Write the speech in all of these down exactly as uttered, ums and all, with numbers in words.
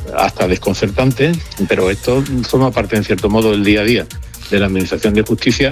hasta desconcertante, pero esto forma parte, en cierto modo, del día a día de la Administración de Justicia.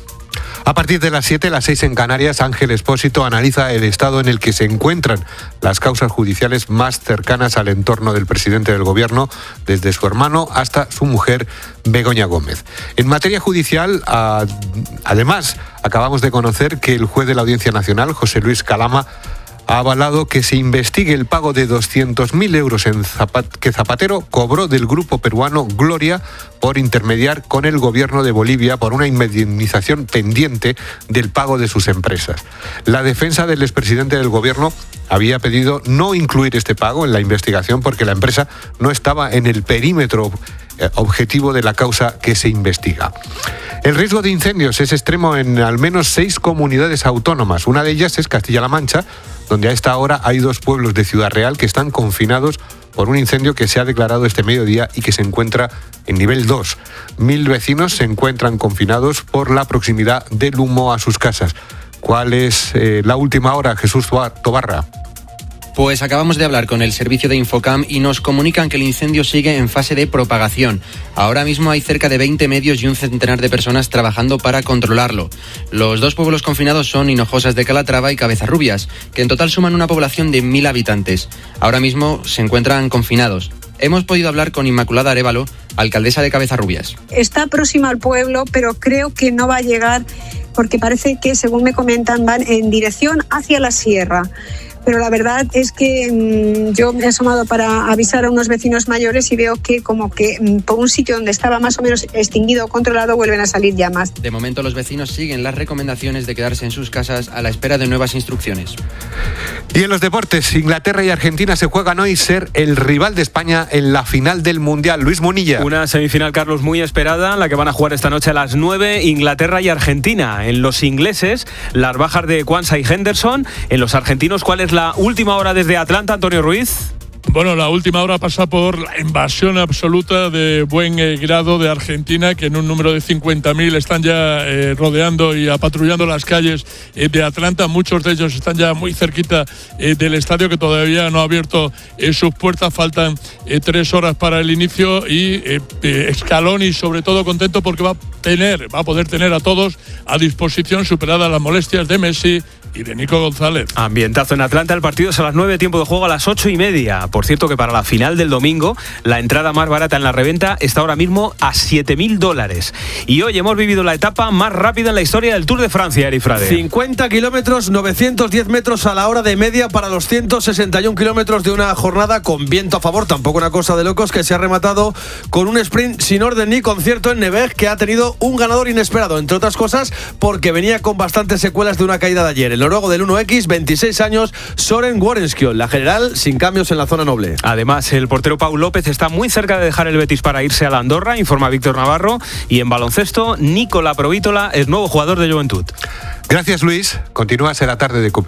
A partir de las siete, las seis en Canarias, Ángel Expósito analiza el estado en el que se encuentran las causas judiciales más cercanas al entorno del presidente del Gobierno, desde su hermano hasta su mujer, Begoña Gómez. En materia judicial, a, además, acabamos de conocer que el juez de la Audiencia Nacional, José Luis Calama, ha avalado que se investigue el pago de doscientos mil euros en Zapat- que Zapatero cobró del grupo peruano Gloria por intermediar con el gobierno de Bolivia por una indemnización pendiente del pago de sus empresas. La defensa del expresidente del gobierno había pedido no incluir este pago en la investigación porque la empresa no estaba en el perímetro eh, objetivo de la causa que se investiga. El riesgo de incendios es extremo en al menos seis comunidades autónomas. Una de ellas es Castilla-La Mancha, donde a esta hora hay dos pueblos de Ciudad Real que están confinados por un incendio que se ha declarado este mediodía y que se encuentra en nivel dos. Mil vecinos se encuentran confinados por la proximidad del humo a sus casas. ¿Cuál es eh, la última hora, Jesús Tobarra? Pues acabamos de hablar con el servicio de Infocam y nos comunican que el incendio sigue en fase de propagación. Ahora mismo hay cerca de veinte medios y un centenar de personas trabajando para controlarlo. Los dos pueblos confinados son Hinojosas de Calatrava y Cabezarrubias, que en total suman una población de mil habitantes. Ahora mismo se encuentran confinados. Hemos podido hablar con Inmaculada Arévalo, alcaldesa de Cabezarrubias. Está próxima al pueblo, pero creo que no va a llegar porque parece que, según me comentan, van en dirección hacia la sierra. Pero la verdad es que mmm, yo me he asomado para avisar a unos vecinos mayores y veo que como que mmm, por un sitio donde estaba más o menos extinguido o controlado vuelven a salir llamas. De momento los vecinos siguen las recomendaciones de quedarse en sus casas a la espera de nuevas instrucciones. Y en los deportes, Inglaterra y Argentina se juegan hoy ser el rival de España en la final del Mundial. Luis Munilla. Una semifinal, Carlos, muy esperada, la que van a jugar esta noche a las nueve, Inglaterra y Argentina. En los ingleses, las bajas de Quansah y Henderson. En los argentinos, ¿cuál es la última hora desde Atlanta, Antonio Ruiz? Bueno, la última hora pasa por la invasión absoluta de buen eh, grado de Argentina, que en un número de cincuenta mil están ya eh, rodeando y apatrullando las calles eh, de Atlanta. Muchos de ellos están ya muy cerquita eh, del estadio, que todavía no ha abierto eh, sus puertas. Faltan eh, tres horas para el inicio y eh, eh, Scaloni, sobre todo, contento porque va a tener, va a poder tener a todos a disposición, superadas las molestias de Messi y de Nico González. Ambientazo en Atlanta, el partido es a las nueve, tiempo de juego a las ocho y media. Por cierto que para la final del domingo, la entrada más barata en la reventa está ahora mismo a siete mil dólares. Y hoy hemos vivido la etapa más rápida en la historia del Tour de Francia, Eri Frade. cincuenta kilómetros, novecientos diez metros a la hora de media para los ciento sesenta y uno kilómetros de una jornada con viento a favor, tampoco una cosa de locos, que se ha rematado con un sprint sin orden ni concierto en Nevers, que ha tenido un ganador inesperado, entre otras cosas porque venía con bastantes secuelas de una caída de ayer. El noruego del uno equis, veintiséis años, Soren Worenskjold, la general sin cambios en la zona noble. Además, el portero Pau López está muy cerca de dejar el Betis para irse a la Andorra, informa Víctor Navarro. Y en baloncesto, Nicola Provítola es nuevo jugador de Juventud. Gracias, Luis. Continúa a ser la tarde de Cope.